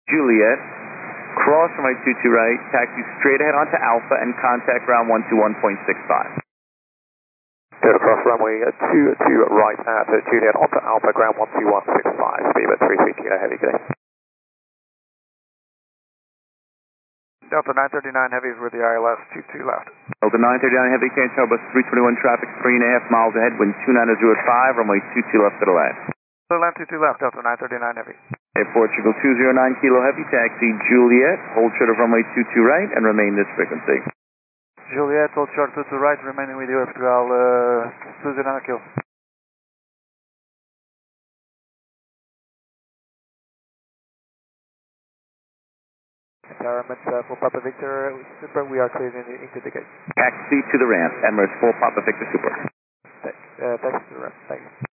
Juliet, cross runway 22 right, taxi straight ahead onto Alpha and contact ground 121.65. Good, across runway 22 right at Juliet onto Alpha, ground 12165, speed about 33 kilo heavy, good day. Delta 939 Heavy is with the ILS 22 left. Delta 939 Heavy, change to bus 321 traffic, 3.5 miles ahead, wind 290 at 5, runway 22 left to the left. Land 22 left, Delta 939 Heavy. Air Portugal 209 kilo heavy, taxi Juliet, hold short of runway 22 right and remain this frequency. Juliet, hold short 22 right, remaining with you, Portugal 209 kilo. Environment for Papa Victor Super, we are clearing into the gate. Taxi to the ramp, Emirates 4 Papa Victor Super. Taxi to the ramp, thank you.